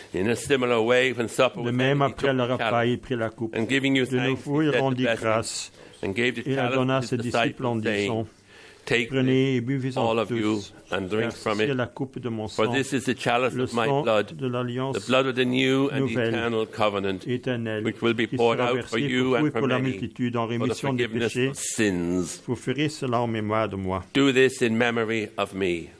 In a similar way, when supper De was même, ended, he après took le the repas, chalice, il prit la coupe. and giving you De thanks, nouveau, he il said the rendit blessing, grâce and gave the et la donna à chalice ses to his disciples en disciples, disant, saying, Take prenez et this, buvez-en all of you, tous, and drink car from c'est it, la coupe de mon for sang, this is the chalice le of my sang blood, de l'alliance the blood of the new and nouvelle, eternal covenant, éternelle, which will be qui poured sera out for versée you pour vous and et for pour la many, multitude en for the rémission des forgiveness péchés. of sins. Vous ferez cela en mémoire de moi. Do this in memory of me.